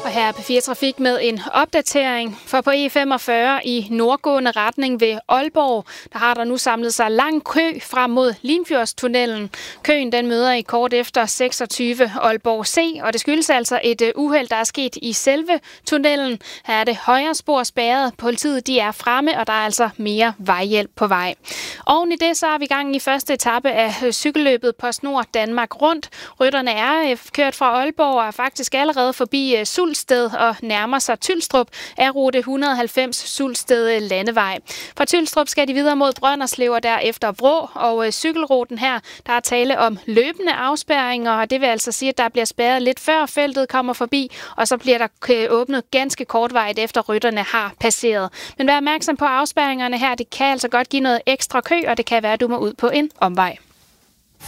Og her er P4 Trafik med en opdatering, for på E45 i nordgående retning ved Aalborg, der har der nu samlet sig lang kø frem mod Limfjordstunnelen. Køen den møder i kort efter 26 Aalborg C, og det skyldes altså et uheld, der er sket i selve tunnelen. Her er det højre spor spærret. Politiet de er fremme, og der er altså mere vejhjælp på vej. Oven i det så er vi i gang i første etape af cykelløbet PostNord Danmark rundt. Rytterne er kørt fra Aalborg og er faktisk allerede forbi Sulsted og nærmer sig Tylstrup af rute 190 Sulsted Landevej. Fra Tylstrup skal de videre mod Brønderslev og derefter Vrå, og cykelruten her, der er tale om løbende afspærringer, og det vil altså sige, at der bliver spærret lidt før feltet kommer forbi, og så bliver der åbnet ganske kortvarigt efter rytterne har passeret. Men vær opmærksom på afspærringerne her, det kan altså godt give noget ekstra kø, og det kan være, at du må ud på en omvej.